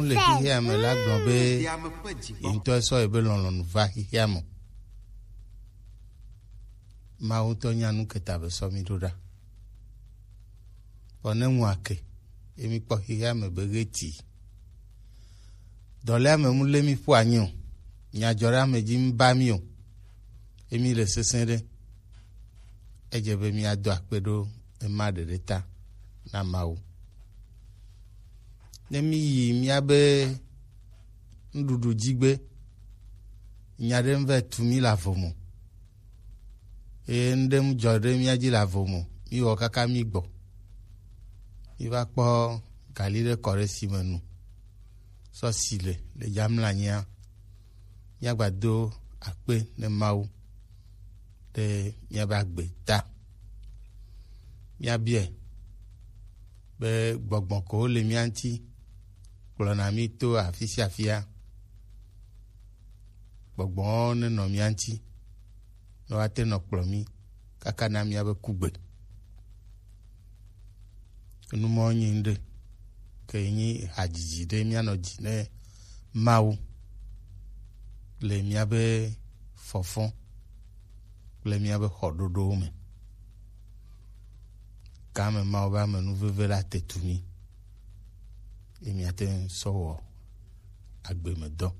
le hihia me la gblɔ be ŋutɔ sɔ ebe lɔlɔnu va hihia me. Mawu tɔ nya nu keta be sɔ mi ɖo ɖa. Vɔ ne ŋu ake emi kpɔ hihia me be ɣeti. Dɔlea me mu le mi ƒu anyi o. Nyadzɔɖa me dzi m ba mi o. Emi le sesẽ ɖe. Edze be mi ado akpe ɖo ema ɖeɖe ta na Mawu. Ne mi yi mia be nuɖuɖu dzigbe nya ɖe va tu mi le avo mo. Eye nuɖe mu dzɔ ɖe mia dzi le avo mo. Mi wɔ kaka mi gbɔ. Mi va kpɔ gali ɖe kɔ ɖe si me nu. Sɔ si le dzam le anyia. Miagba do akpe ne Mawu ɖe miabe agbe ta. Miabie be gbɔgbɔ ko le mia ŋuti kplɔna mi to afi sia afia. Gbɔgbɔ ne nɔ mia ŋuti ne woate nɔ kplɔ mi kaka na miabe kugbe. Numɔ nyi ɖe ke nyi hadzidzi ɖe mianɔ dzi ne Mawu le miabe fɔfɔ kple miabe xɔɖoɖowo me. Kame Mawu be ame nuveve la te tu mi. Emiate sɔ wɔ agbemedɔ.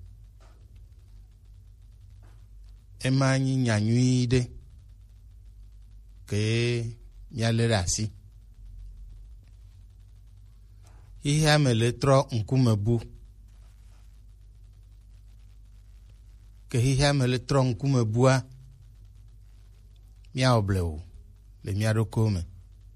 Ema nyi nyanyui ɖe ke mialé ɖe asi. Xixia me le trɔ ŋkume bu. Ke xixia me le trɔ ŋkume bua miawɔ ble o le mia ɖokuiwo me.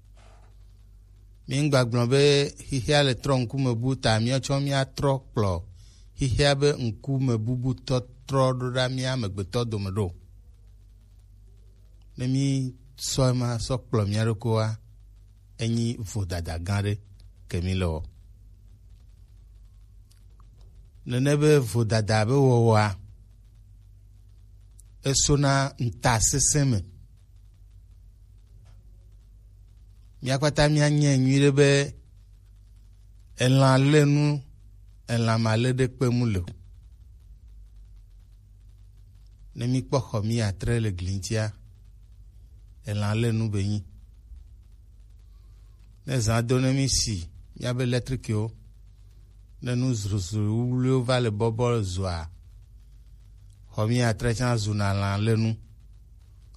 Mi ŋgbagblɔ be xixia le trɔ ŋkume bu ta miatsɔ miatrɔ kplɔ xixia be ŋkume bubu trɔ ɖo ɖa mia amegbetɔ dome ɖo. Ne mi sɔ ema sɔ kplɔ mia ɖokuiwoa enyi vodada gã ɖe ke mi le wɔ. Nene be vodada be wɔwɔa esona nta sesẽ me. Mia kpata mia nye nyui ɖe be elã le nu elã ma le ɖe kpe mu le o. Ne mi kpɔ xɔ mi atre le gli ŋutia elã le nu be nyi. Ne zã do ne mi si miabe letrikiwo ne nu zruzru wuwliwo va le bɔbɔ zua xɔ mi atre tsã zuna lã le nu.